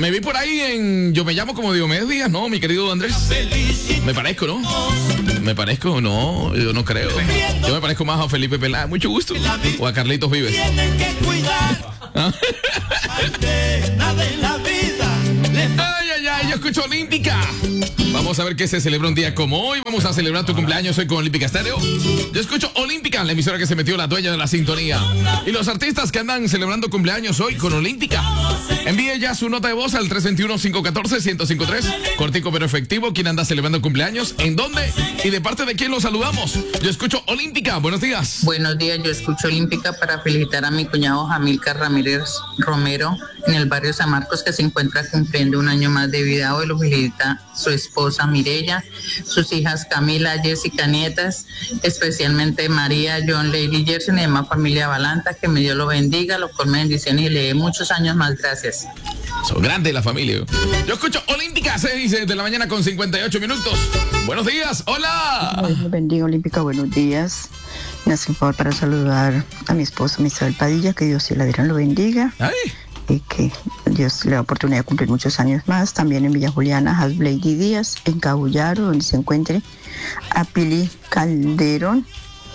Me vi por ahí en... Yo me llamo como Diomedes Díaz, ¿no, mi querido Andrés? Me parezco, ¿no? Me parezco, no, yo no creo. Yo me parezco más a Felipe Peláez, mucho gusto. O a Carlitos Vives. Ay, ay, ay, yo escucho Olímpica. Vamos a ver qué se celebra un día como hoy. Vamos a celebrar tu cumpleaños hoy con Olímpica Estéreo. Yo escucho Olímpica, la emisora que se metió la dueña de la sintonía. Y los artistas que andan celebrando cumpleaños hoy con Olímpica. Envíe ya su nota de voz al 321-514-1053. Cortico pero efectivo. ¿Quién anda celebrando cumpleaños? ¿En dónde? ¿Y de parte de quién los saludamos? Yo escucho Olímpica. Buenos días. Buenos días, yo escucho Olímpica para felicitar a mi cuñado Jamilcar Ramírez Romero en el barrio San Marcos, que se encuentra cumpliendo un año más de vida. Hoy lo felicita su esposa Mirella, sus hijas Camila, Jessica, nietas, especialmente María, John, Lady, Gerson y demás familia Balanta. Que me Dios lo bendiga, lo colme de bendiciones y le dé muchos años más. Gracias. Son grandes la familia. Yo escucho Olímpica, 6 de la mañana con 58 minutos. Buenos días, hola. Dios bendiga, Olímpica, buenos días. Me hace un favor para saludar a mi esposo, Misael Padilla, que Dios y la Virgen lo bendiga. Ay. Y que Dios le da oportunidad de cumplir muchos años más. También en Villa Juliana, Hasblady Díaz, en Cabullaro, donde se encuentre a Pili Calderón.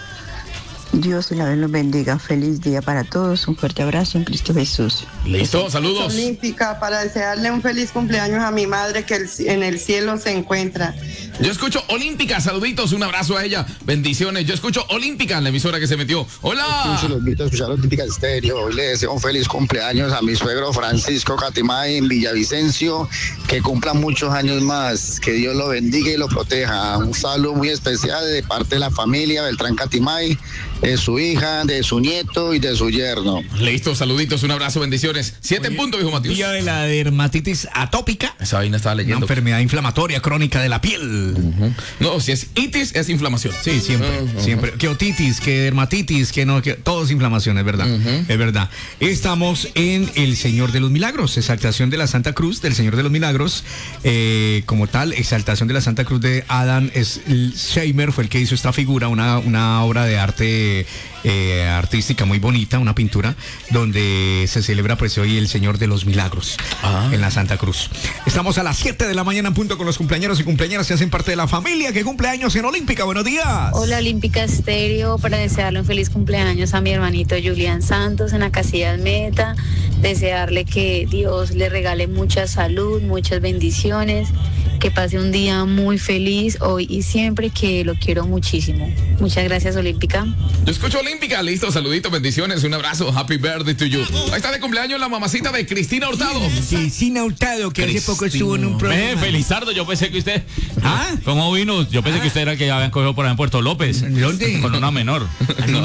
Dios y la Virgen los bendiga. Feliz día para todos. Un fuerte abrazo en Cristo Jesús. Listo, saludos. Olímpica, para desearle un feliz cumpleaños a mi madre que en el cielo se encuentra. Yo escucho Olímpica, saluditos, un abrazo a ella, bendiciones. Yo escucho Olímpica, la emisora que se metió. Hola. Los invito a escuchar Olímpica Estéreo. Hoy le deseo un feliz cumpleaños a mi suegro Francisco Catimay en Villavicencio, que cumpla muchos años más, que Dios lo bendiga y lo proteja. Un saludo muy especial de parte de la familia Beltrán Catimay, de su hija, de su nieto y de su yerno. Listo, saluditos, un abrazo, bendiciones. 7 en punto, dijo Matías. Día de la dermatitis atópica. Esa vaina estaba leyendo. Una enfermedad inflamatoria crónica de la piel. No, si es itis, es inflamación. Sí, siempre. Que otitis, que dermatitis, que no, que todo es inflamación, es verdad. Es verdad. Estamos en el Señor de los Milagros, exaltación de la Santa Cruz del Señor de los Milagros. Como tal, exaltación de la Santa Cruz de Adam Scheimer fue el que hizo esta figura, una obra de arte artística muy bonita, una pintura donde se celebra pues hoy el Señor de los Milagros en la Santa Cruz. Estamos a las 7 de la mañana en punto con los cumpleañeros y cumpleañeras que hacen parte de la familia que cumple años en Olímpica. Buenos días. Hola, Olímpica Estéreo, para desearle un feliz cumpleaños a mi hermanito Julián Santos en la Casillas Meta, desearle que Dios le regale mucha salud, muchas bendiciones, que pase un día muy feliz hoy y siempre, que lo quiero muchísimo. Muchas gracias, Olímpica. Yo escucho Olímpica, listo, saluditos, bendiciones, un abrazo, happy birthday to you. Ahí está de cumpleaños la mamacita de Cristina Hurtado. Cristina Hurtado, que hace poco estuvo en un programa. Felizardo, yo pensé que usted... ¿Cómo vino? Yo pensé que usted era el que habían cogido por ahí en Puerto López. ¿Dónde? Con una menor. No,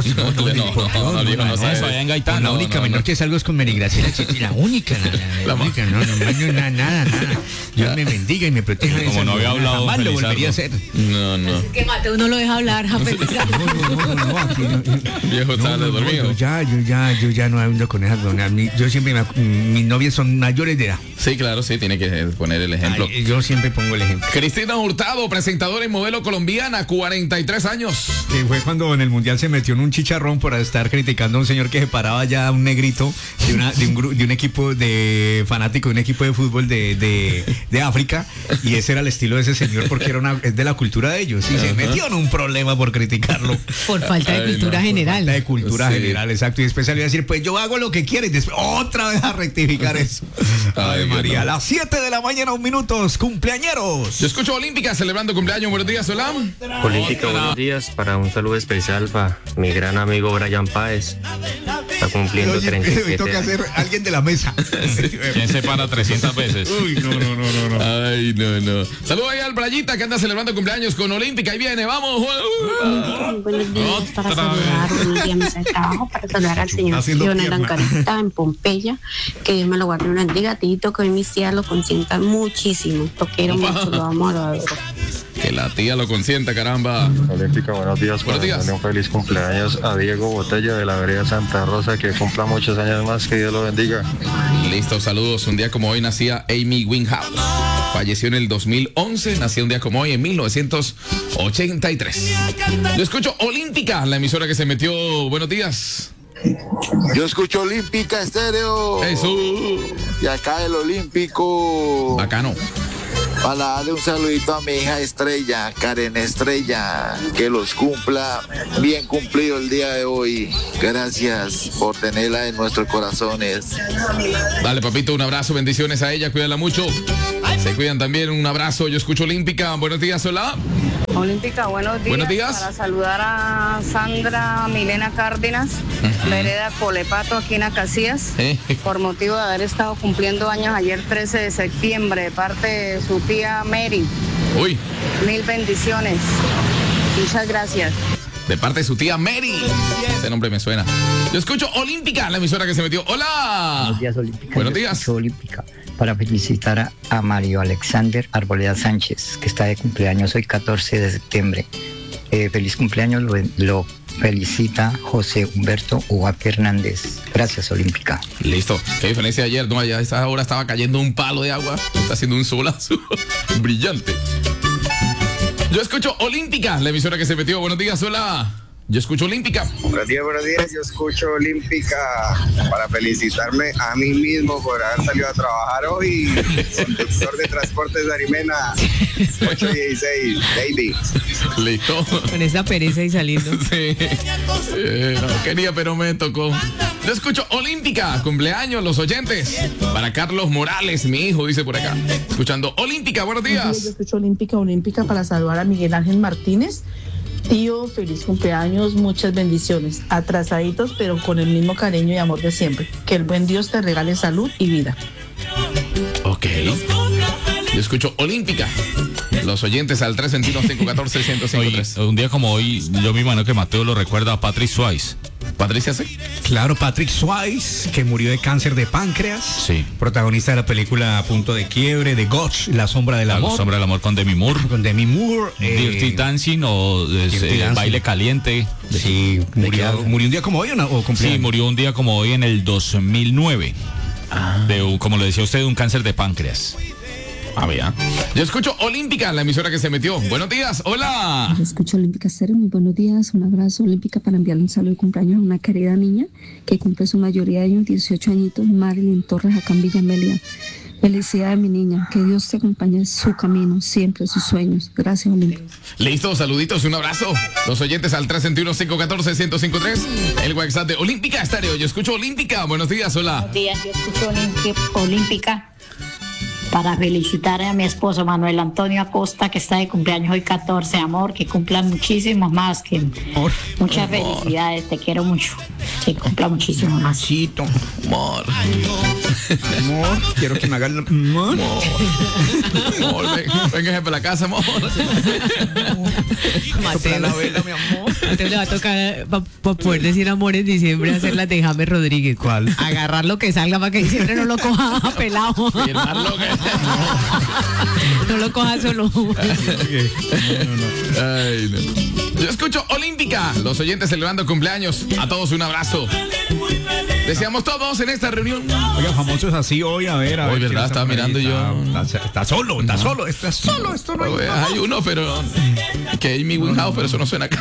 Eso, allá en Gaitán. La única menor que salgo es con Merigraciela Chichi, la única, la única, nada. Dios me bendiga y me proteja. Como no había hablado, jamás lo volvería a hacer. No. Que Mateo no lo deja hablar, No, Viejo, tarde dormido. Yo ya no ando con esas donas. Yo siempre, mis novias son mayores de edad. Sí, claro, sí, tiene que poner el ejemplo. Yo siempre pongo el ejemplo. Cristina Hurtado, presentadora y modelo colombiana, 43 años. Que fue cuando en el Mundial se metió en un chicharrón por estar criticando a un señor que se paraba ya, un negrito, de un equipo de fanático, de un equipo de fútbol de África, y ese era el estilo de ese señor porque es de la cultura de ellos, y se metió en un problema por criticarlo. Por falta de cultura general. Falta de cultura general, exacto. Y después salió a decir, pues yo hago lo que quiero, y después otra vez a rectificar eso. Ay, María, a las 7 de la mañana, 1 minuto, cumpleañeros. Yo escucho Olímpica celebrando cumpleaños. Buenos días, Solam. Olímpica, buenos días. Para un saludo especial para mi gran amigo Brian Páez. Está cumpliendo 37 toca años. hacer alguien de la mesa. ¿Quién se para 300 veces? Uy, no. Ay, no. Saludos ahí al Brayita que anda celebrando cumpleaños con Olímpica. Ahí viene, vamos. Buenos días, para saludar, buenos días, mesa de trabajo, para saludar al señor Jonathan Carita en Pompeya, que Dios me lo guarde una bendiga, Tito, que hoy mis tías lo consientan muchísimo, lo quiero mucho, lo amo, lo adoro. Que la tía lo consienta, caramba. Olímpica, buenos días. Buenos días. Darle un feliz cumpleaños a Diego Botella de la vereda Santa Rosa, que cumpla muchos años más, que Dios lo bendiga. Listo, saludos. Un día como hoy nacía Amy Winehouse. Falleció en el 2011, nació un día como hoy en 1983. Yo escucho Olímpica, la emisora que se metió. Buenos días. Yo escucho Olímpica Estéreo. Jesús. Y acá el Olímpico. Bacano. Para darle un saludito a mi hija Estrella, Karen Estrella, que los cumpla bien cumplido el día de hoy. Gracias por tenerla en nuestros corazones. Dale, papito, un abrazo, bendiciones a ella, cuídala mucho. Se cuidan también, un abrazo. Yo escucho Olímpica. Buenos días, hola. Olímpica, buenos días. Buenos días. Para saludar a Sandra Milena Cárdenas, vereda Colepato, aquí en Acacias, por motivo de haber estado cumpliendo años ayer 13 de septiembre, de parte de su tía Mary. Uy. Mil bendiciones. Muchas gracias. De parte de su tía Mary. Ese nombre me suena. Yo escucho Olímpica, la emisora que se metió. ¡Hola! Buenos días, Olímpica. Buenos Yo días. escucho Olímpica para felicitar a Mario Alexander Arboleda Sánchez, que está de cumpleaños hoy 14 de septiembre. Feliz cumpleaños, lo felicita José Humberto Ubaque Hernández. Gracias, Olímpica. Listo. Qué diferencia ayer, ¿no? Allá a esa hora estaba cayendo un palo de agua. Está haciendo un solazo brillante. Yo escucho Olímpica, la emisora que se metió. Buenos días, hola. Yo escucho Olímpica. Buenos días. Yo escucho Olímpica para felicitarme a mí mismo por haber salido a trabajar hoy. Conductor de Transportes de Arimena 816, David. Listo. Con esa pereza y saliendo. Sí. No quería, pero me tocó. Yo escucho Olímpica, cumpleaños, los oyentes. Para Carlos Morales, mi hijo, dice por acá. Escuchando Olímpica, buenos días. Yo escucho Olímpica para saludar a Miguel Ángel Martínez. Tío, feliz cumpleaños, muchas bendiciones. Atrasaditos, pero con el mismo cariño y amor de siempre. Que el buen Dios te regale salud y vida. Ok. Yo escucho Olímpica. Los oyentes al 321-514-1053. Un día como hoy, yo me imagino que Mateo lo recuerda a Patrick Swayze. ¿Patricia sí? Claro, Patrick Swayze, que murió de cáncer de páncreas. Sí. Protagonista de la película Punto de Quiebre, de Ghost, La Sombra del Amor. La Sombra del Amor con Demi Moore. Dirty Dancing o Baile Caliente. Sí, murió un día como hoy o cumpleaños. Sí, murió un día como hoy en el 2009. Como le decía usted, de un cáncer de páncreas. Vea. Yo escucho Olímpica, la emisora que se metió. Buenos días, hola. Yo escucho Olímpica Estéreo, muy buenos días. Un abrazo, Olímpica, para enviarle un saludo de cumpleaños a una querida niña que cumple su mayoría de años, 18 añitos, Marilyn Torres, acá en Villa Amelia. Felicidades, mi niña. Que Dios te acompañe en su camino, siempre, sus sueños. Gracias, Olímpica. Listo, saluditos, un abrazo. Los oyentes al 321-514-1053. El WhatsApp de Olímpica Estéreo. Yo escucho Olímpica. Buenos días, hola. Buenos días, yo escucho Olímpica para felicitar a mi esposo Manuel Antonio Acosta, que está de cumpleaños hoy 14, amor, que cumplan muchísimos más, que muchas felicidades, te quiero mucho, que cumpla muchísimo más. Amor, quiero que me hagan amor. Véngase para la casa, amor. Mateo, Mateo le va a tocar para poder decir amor en diciembre, hacer la de James Rodríguez. ¿Cuál? Agarrar lo que salga para que diciembre no lo coja pelado. Firmarlo que no lo coja solo. Ay, no. Yo escucho Olímpica. Los oyentes celebrando cumpleaños. A todos un abrazo. Deseamos todos en esta reunión. Oiga, famosos así hoy, a ver. Hoy, ¿verdad? Estaba mirando yo. Está solo, esto no hay. Hay uno, pero que Amy Winehouse, pero eso no suena acá.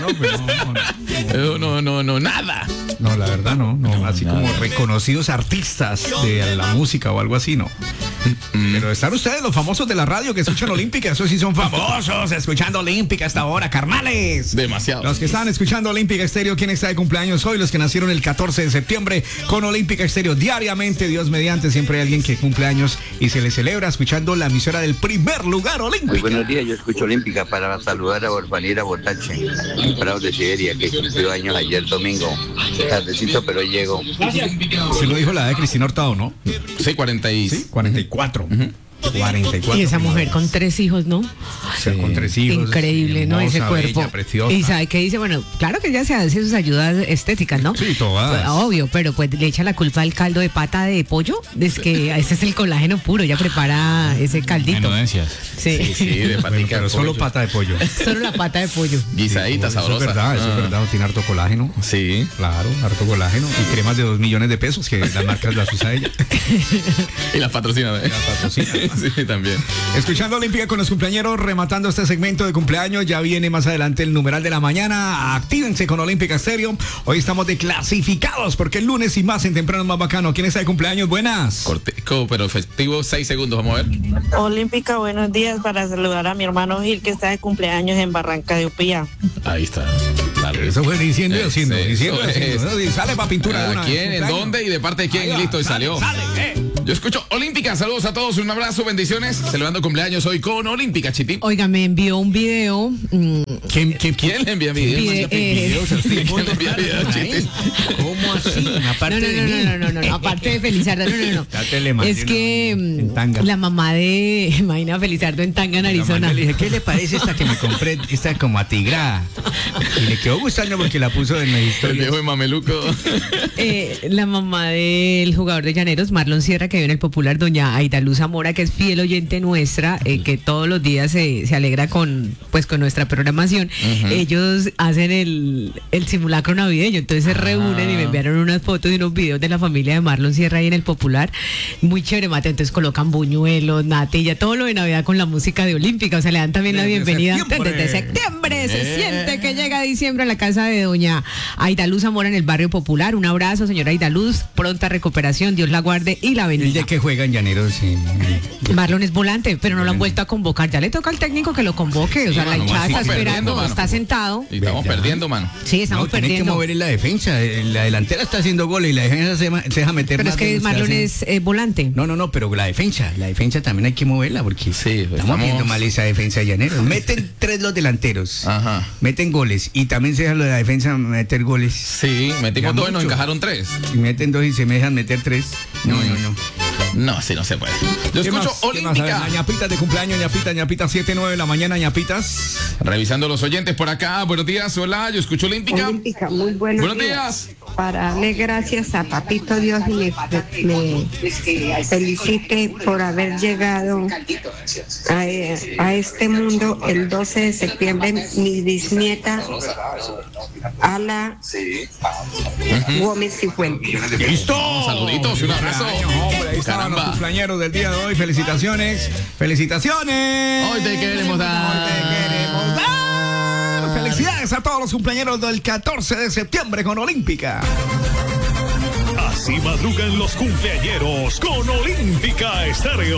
No, nada. No, la verdad no, así nada. Como reconocidos artistas de la música o algo así, no. Pero están ustedes, los famosos de la radio que escuchan Olímpica, esos sí son famosos, escuchando Olímpica hasta ahora, carnales. Demasiado. Los que están escuchando Olímpica Estéreo, ¿quién está de cumpleaños hoy? Los que nacieron el 14 de septiembre con Olímpica Estéreo. Diariamente, Dios mediante, siempre hay alguien que cumple años y se le celebra escuchando la emisora del primer lugar, Olímpica. Muy buenos días, yo escucho Olímpica para saludar a Orfanira Botache, en Prados de Siberia, que cumplió años ayer domingo. Tardecito, pero llegó. Se lo dijo la de Cristina Hurtado, ¿no? Sí, 44. 44. Y esa mujer con 3 hijos, ¿no? Sí, con 3 hijos. Increíble, hermosa, ¿no? Ese cuerpo. Bella, preciosa. Y sabe qué dice, bueno, claro que ella se hace sus ayudas estéticas, ¿no? Sí, todas. Pues, obvio, pero pues le echa la culpa al caldo de pata de pollo. Es que ese es el colágeno puro, ella prepara ese caldito. Menudencias. Sí, de patica, pero solo pata de pollo. Solo la pata de pollo. Guisadita, sabrosa. Eso es verdad, tiene harto colágeno. Sí. Claro, harto colágeno. Y cremas de 2 millones de pesos que las marcas las usa ella. Y las patrocina. Las patrocina. Sí, también. Escuchando Olímpica con los cumpleañeros, rematando este segmento de cumpleaños. Ya viene más adelante el numeral de la mañana. Actívense con Olímpica Estéreo. Hoy estamos de clasificados porque el lunes y más en temprano es más bacano. ¿Quién está de cumpleaños? Buenas. Cortico, pero festivo, 6 segundos. Vamos a ver. Olímpica, buenos días, para saludar a mi hermano Gil, que está de cumpleaños en Barranca de Upillá. Ahí está. Dale. Eso fue diciendo y haciendo. ¿No? Sale para pintura. ¿A quién? ¿En dónde? ¿Y de parte de quién? Listo, y salió. Yo escucho Olímpica. Saludos a todos. Un abrazo, bendiciones. Celebrando cumpleaños hoy con Olímpica, Chiti. Oiga, me envió un video. ¿Quién le envía videos? ¿Quién le envía videos, Chiti? ¿Cómo así? No, aparte de Felizardo, no. Es que la mamá de Maina Felizardo en tanga en Arizona. Le dije, ¿qué le parece esta que me compré? Esta como atigrada. Y le quedó gustando porque la puso en la historia. El viejo de mameluco. La mamá del jugador de Llaneros, Marlon Sierra, que vive en el Popular, doña Aida Luz Zamora, que es fiel oyente nuestra, que todos los días se alegra con nuestra programación. Ellos hacen el simulacro navideño, entonces se reúnen y me enviaron unas fotos y unos videos de la familia de Marlon Sierra ahí en el Popular. Muy chévere, Mate. Entonces colocan buñuelos, natilla, todo lo de Navidad con la música de Olímpica. O sea, le dan también la bienvenida desde septiembre. Se siente que llega diciembre a la casa de doña Aida Luz Zamora en el barrio Popular. Un abrazo, señora Aida Luz. Pronta recuperación. Dios la guarde y la bendiga. ¿El de que juega en Llaneros? Sí. Marlon es volante, pero no lo han vuelto a convocar. Ya le toca al técnico que lo convoque. O sea, la hinchada está esperando, está sentado. Y estamos perdiendo, mano. Sí, estamos perdiendo. Tiene que mover en la defensa. La delantera está haciendo goles y la defensa se deja meter. Pero es que Marlon es volante. No, pero la defensa también hay que moverla porque estamos viendo mal esa defensa de Llaneros. Meten 3 los delanteros. Ajá. Meten goles y también se dejan los de la defensa meter goles. Sí, metimos 2 y nos encajaron 3. Y meten 2 y se me dejan meter 3. No. No, así no se puede. Yo escucho Olímpica. Ñapitas de cumpleaños, ñapita 7:09 de la mañana, ñapitas. Revisando los oyentes por acá. Buenos días, hola, yo escucho Olímpica. Olímpica, muy buenos días. Para darle gracias a Papito Dios y me felicite por haber llegado a este mundo el 12 de septiembre, mi bisnieta Ala Gómez y Fuentes. ¡Listo! Saluditos, un abrazo. Ahí estaban los cumpleañeros del día de hoy. Felicitaciones. Hoy te queremos dar. Felicidades a todos los cumpleaños del 14 de septiembre con Olímpica. Así madrugan los cumpleañeros con Olímpica Estéreo.